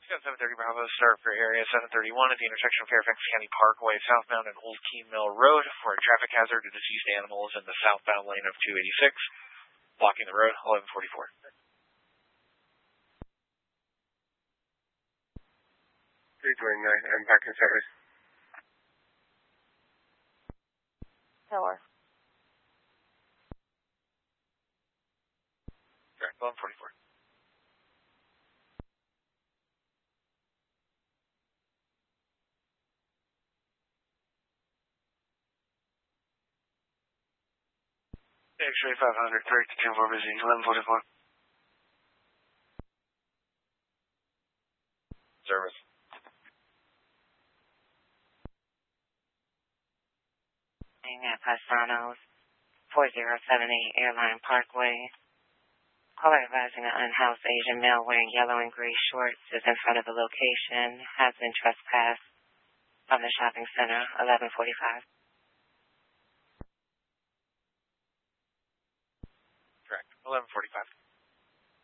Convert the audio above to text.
Got 730 Bravo, start for area 731 at the intersection of Fairfax County Parkway, southbound and Old Key Mill Road for a traffic hazard to deceased animals in the southbound lane of 286, blocking the road, 1144. 329, I'm back in service. Tower. Correct, 1144. X-ray 500, 32 busy, 1144. Service. At Pasanos, 4078 Airline Parkway. Caller advising an unhoused Asian male wearing yellow and gray shorts is in front of the location, has been trespassed from the shopping center, 1145. Correct, 1145.